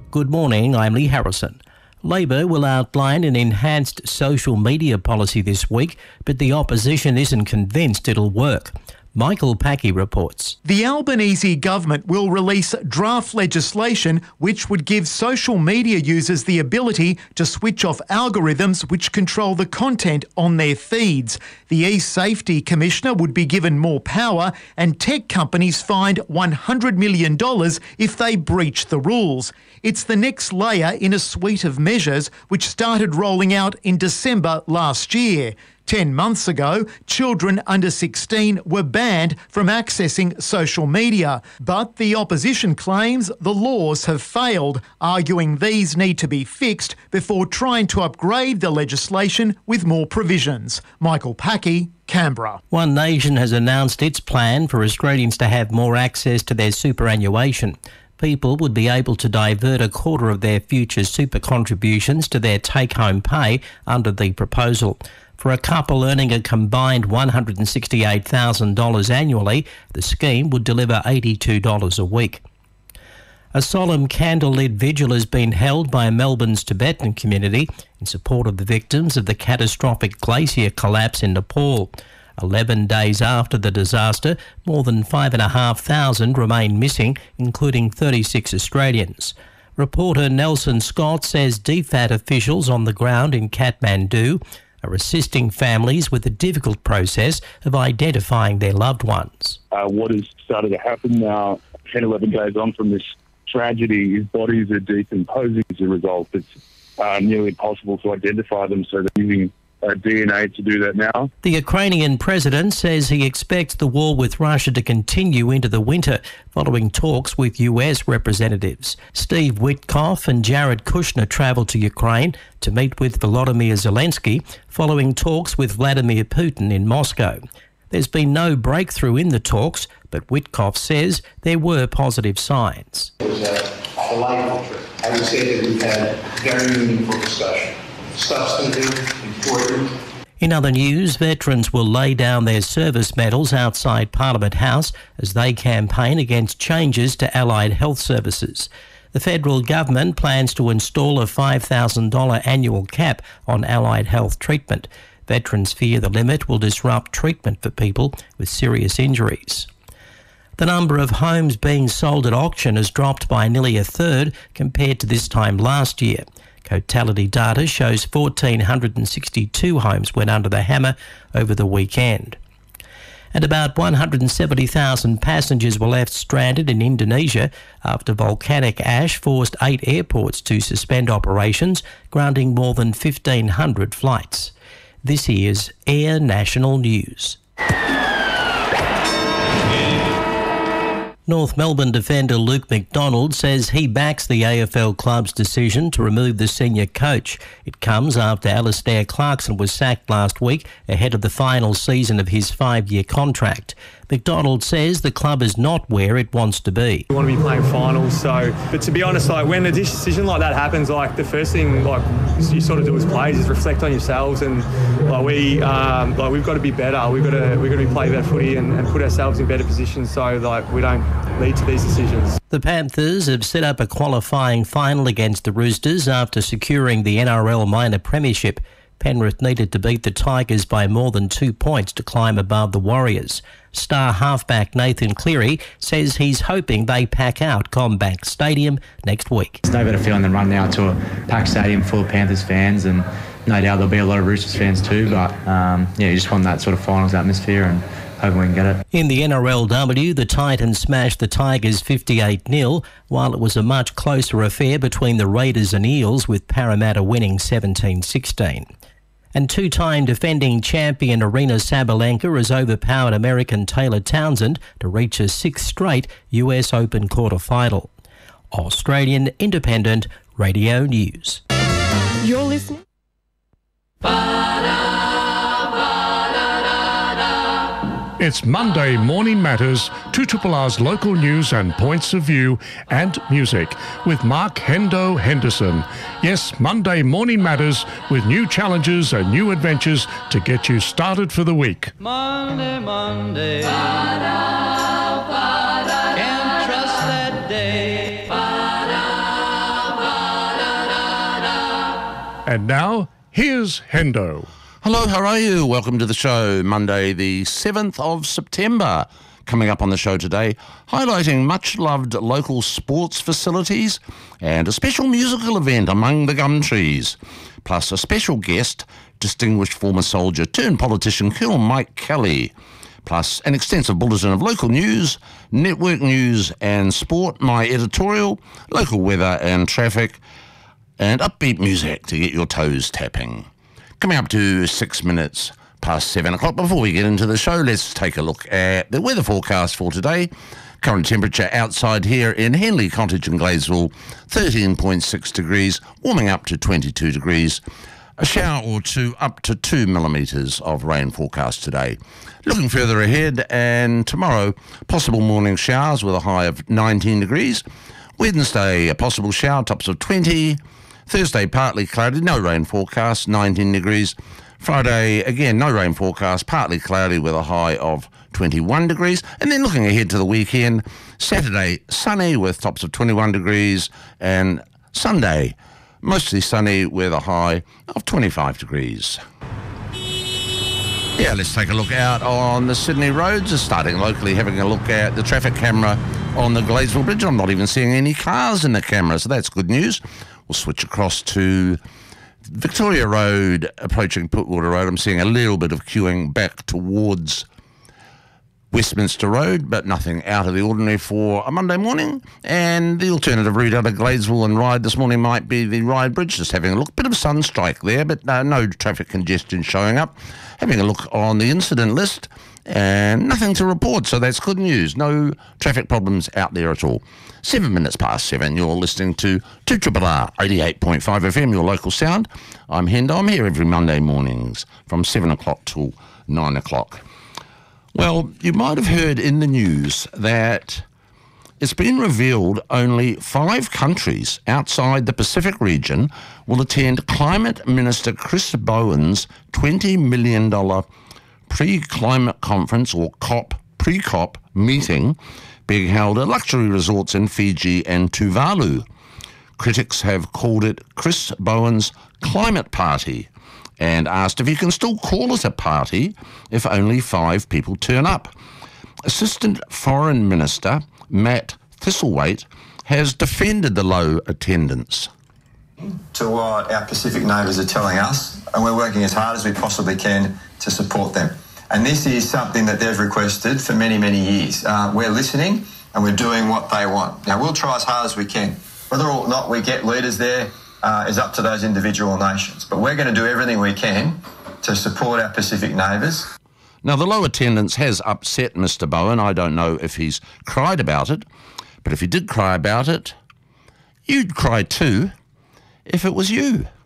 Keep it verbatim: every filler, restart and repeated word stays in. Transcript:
Good morning, I'm Lee Harrison. Labor will outline an enhanced social media policy this week, but the opposition isn't convinced it'll work. Michael Packey reports. The Albanese government will release draft legislation which would give social media users the ability to switch off algorithms which control the content on their feeds. The e-Safety Commissioner would be given more power, and tech companies fined one hundred million dollars if they breach the rules. It's the next layer in a suite of measures which started rolling out in December last year. Ten months ago, children under sixteen were banned from accessing social media, but the opposition claims the laws have failed, arguing these need to be fixed before trying to upgrade the legislation with more provisions. Michael Packey, Canberra. One Nation has announced its plan for Australians to have more access to their superannuation. People would be able to divert a quarter of their future super contributions to their take-home pay under the proposal. For a couple earning a combined one hundred sixty-eight thousand dollars annually, the scheme would deliver eighty-two dollars a week. A solemn candlelit vigil has been held by Melbourne's Tibetan community in support of the victims of the catastrophic glacier collapse in Nepal. Eleven days after the disaster, more than five and a half thousand remain missing, including thirty-six Australians. Reporter Nelson Scott says D F A T officials on the ground in Kathmandu are assisting families with the difficult process of identifying their loved ones. Uh, what has started to happen now, ten, eleven days on from this tragedy, is bodies are decomposing as a result. It's uh, nearly impossible to identify them, so they're using uh, D N A to do that now. The Ukrainian president says he expects the war with Russia to continue into the winter, following talks with U S representatives. Steve Witkoff and Jared Kushner travelled to Ukraine to meet with Volodymyr Zelensky, following talks with Vladimir Putin in Moscow. There's been no breakthrough in the talks, but Witkoff says there were positive signs. It was a delightful trip. I would say that we've had very meaningful discussion. Substantive, important. In other news, veterans will lay down their service medals outside Parliament House as they campaign against changes to allied health services. The federal government plans to install a five thousand dollars annual cap on allied health treatment. Veterans fear the limit will disrupt treatment for people with serious injuries. The number of homes being sold at auction has dropped by nearly a third compared to this time last year. Cotality data shows one thousand four hundred sixty-two homes went under the hammer over the weekend. And about one hundred seventy thousand passengers were left stranded in Indonesia after volcanic ash forced eight airports to suspend operations, grounding more than fifteen hundred flights. This is Air National News. North Melbourne defender Luke McDonald says he backs the A F L club's decision to remove the senior coach. It comes after Alistair Clarkson was sacked last week ahead of the final season of his five-year contract. McDonald says the club is not where it wants to be. We want to be playing finals, so, but to be honest, like when a decision like that happens, like the first thing like you sort of do as players is reflect on yourselves, and like we, um, like we've got to be better. We've got to, we've got to be play better footy and, and put ourselves in better positions so like we don't lead to these decisions. The Panthers have set up a qualifying final against the Roosters after securing the N R L minor premiership. Penrith needed to beat the Tigers by more than two points to climb above the Warriors. Star halfback Nathan Cleary says he's hoping they pack out CommBank Stadium next week. There's no better feeling than running out to a packed stadium full of Panthers fans, and no doubt there'll be a lot of Roosters fans too, but um, yeah, you just want that sort of finals atmosphere and hoping we can get it. In the N R L W, the Titans smashed the Tigers fifty-eight nil, while it was a much closer affair between the Raiders and Eels, with Parramatta winning seventeen sixteen. And two-time defending champion Aryna Sabalenka has overpowered American Taylor Townsend to reach a sixth straight U S Open quarter-final. Australian Independent Radio News. You're listening. It's Monday Morning Matters, two R R's local news and points of view and music with Mark Hendo Henderson. Yes, Monday Morning Matters with new challenges and new adventures to get you started for the week. Monday, Monday, ba-da, ba-da, can't trust that day. Ba-da, ba-da. And now, here's Hendo. Hello, how are you? Welcome to the show. Monday the seventh of September. Coming up on the show today, highlighting much-loved local sports facilities and a special musical event among the gum trees. Plus a special guest, distinguished former soldier turned politician Colonel Mike Kelly. Plus an extensive bulletin of local news, network news and sport, my editorial, local weather and traffic, and upbeat music to get your toes tapping. Coming up to six minutes past seven o'clock. Before we get into the show, let's take a look at the weather forecast for today. Current temperature outside here in Henley Cottage in Gladesville, thirteen point six degrees, warming up to twenty-two degrees. A shower or two, up to two millimetres of rain forecast today. Looking further ahead, and tomorrow, possible morning showers with a high of nineteen degrees. Wednesday, a possible shower, tops of twenty. Thursday, partly cloudy, no rain forecast, nineteen degrees. Friday, again, no rain forecast, partly cloudy with a high of twenty-one degrees. And then looking ahead to the weekend, Saturday, sunny with tops of twenty-one degrees. And Sunday, mostly sunny with a high of twenty-five degrees. Yeah, let's take a look out on the Sydney roads. Starting locally, having a look at the traffic camera on the Gladesville Bridge. I'm not even seeing any cars in the camera, so that's good news. We'll switch across to Victoria Road, approaching Pittwater Road. I'm seeing a little bit of queuing back towards Westminster Road, but nothing out of the ordinary for a Monday morning. And the alternative route out of Gladesville and Ryde this morning might be the Ryde Bridge. Just having a look. Bit of sunstrike there, but uh, no traffic congestion showing up. Having a look on the incident list, and nothing to report, so that's good news. No traffic problems out there at all. Seven minutes past seven, you're listening to two R R R eighty-eight point five F M, your local sound. I'm Hendo. I'm here every Monday mornings from seven o'clock till nine o'clock. Well, you might have heard in the news that it's been revealed only five countries outside the Pacific region will attend Climate Minister Chris Bowen's twenty million dollars pre-climate conference, or COP, pre-COP meeting being held at luxury resorts in Fiji and Tuvalu. Critics have called it Chris Bowen's climate party and asked if he can still call it a party if only five people turn up. Assistant Foreign Minister Matt Thistlethwaite has defended the low attendance. To what our Pacific neighbours are telling us, and we're working as hard as we possibly can to support them. And this is something that they've requested for many, many years. Uh, we're listening and we're doing what they want. Now, we'll try as hard as we can. Whether or not we get leaders there uh, is up to those individual nations. But we're going to do everything we can to support our Pacific neighbours. Now, the low attendance has upset Mister Bowen. I don't know if he's cried about it, but if he did cry about it, you'd cry too if it was you.